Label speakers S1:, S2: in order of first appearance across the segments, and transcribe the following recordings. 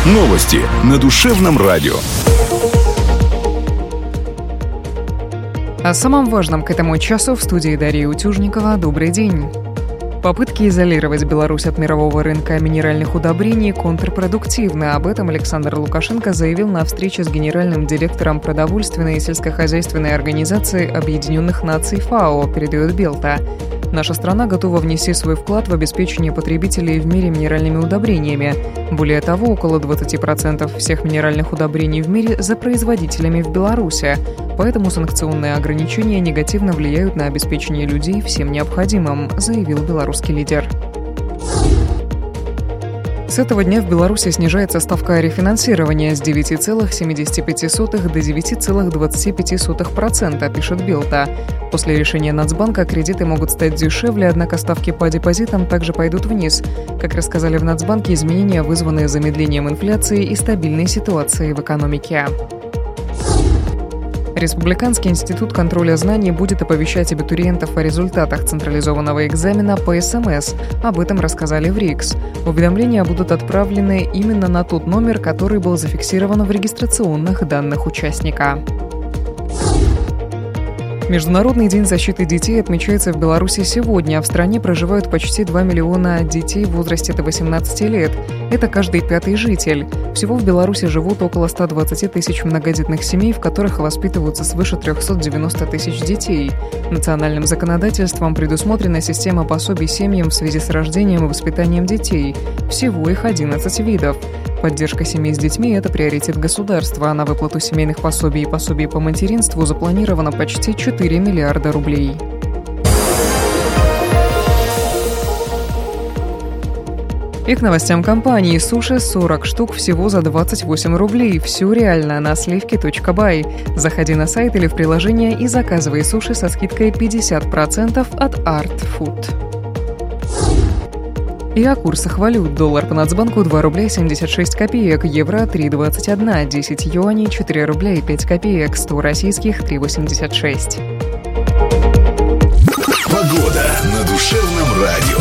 S1: Новости на Душевном радио.
S2: О самом важном к этому часу в студии Дарьи Утюжникова. Добрый день. Попытки изолировать Беларусь от мирового рынка минеральных удобрений контрпродуктивны. Об этом Александр Лукашенко заявил на встрече с генеральным директором продовольственной и сельскохозяйственной организации Объединенных Наций ФАО, передает Белта. Наша страна готова внести свой вклад в обеспечение потребителей в мире минеральными удобрениями. Более того, около 20% всех минеральных удобрений в мире за производителями в Беларуси. Поэтому санкционные ограничения негативно влияют на обеспечение людей всем необходимым, заявил белорусский лидер. С этого дня в Беларуси снижается ставка рефинансирования с 9,75 до 9,25%, пишет Белта. После решения Нацбанка кредиты могут стать дешевле, однако ставки по депозитам также пойдут вниз. Как рассказали в Нацбанке, изменения вызваны замедлением инфляции и стабильной ситуацией в экономике. Республиканский институт контроля знаний будет оповещать абитуриентов о результатах централизованного экзамена по СМС. Об этом рассказали в РИКС. Уведомления будут отправлены именно на тот номер, который был зафиксирован в регистрационных данных участника. Международный день защиты детей отмечается в Беларуси сегодня. В стране проживают почти 2 миллиона детей в возрасте до 18 лет. Это каждый пятый житель. Всего в Беларуси живут около 120 тысяч многодетных семей, в которых воспитываются свыше 390 тысяч детей. Национальным законодательством предусмотрена система пособий семьям в связи с рождением и воспитанием детей. Всего их 11 видов. Поддержка семей с детьми – это приоритет государства. На выплату семейных пособий и пособий по материнству запланировано почти 4 миллиарда рублей. И к новостям компании. Суши 40 штук всего за 28 рублей. Все реально на сливки.бай. Заходи на сайт или в приложение и заказывай суши со скидкой 50% от Art Food. И о курсах валют. Доллар по Нацбанку 2 рубля 76 копеек, евро 3,21, 10 юаней 4 рубля и 5 копеек, 100 российских 3,86.
S1: Погода на Душевном радио.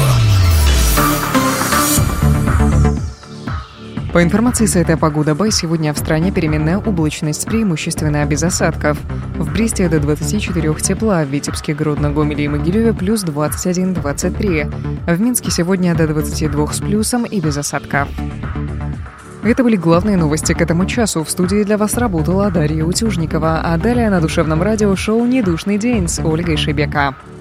S2: По информации сайта «Погода.бай», сегодня в стране переменная облачность, преимущественно без осадков. В Бресте до 24 тепла, в Витебске, Гродно, Гомеле и Могилеве плюс 21-23. В Минске сегодня до 22 с плюсом и без осадков. Это были главные новости к этому часу. В студии для вас работала Дарья Утюжникова. А далее на Душевном радио шоу «Недушный день» с Ольгой Шебека.